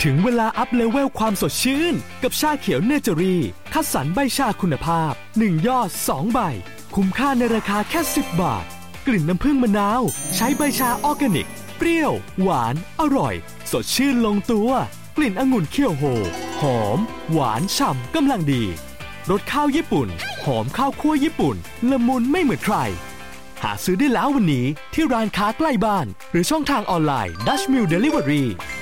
ถึงเวลาอัพเลเวลความสดชื่นกับชาเขียวเนเจอรี่คัดสรรใบชาคุณภาพ1ยอด2ใบคุ้มค่าในราคาแค่10 บาทกลิ่นน้ำผึ้งมะนาวใช้ใบชาออร์แกนิกเปรี้ยวหวานอร่อยสดชื่นลงตัวกลิ่นองุ่นเคี่ยวโฮหอมหวานฉ่ำกำลังดีรสข้าวญี่ปุ่นหอมข้าวคั่วญี่ปุ่นละมุนไม่เหมือนใครหาซื้อได้แล้ววันนี้ที่ร้านค้าใกล้บ้านหรือช่องทางออนไลน์ Dutch Mill Delivery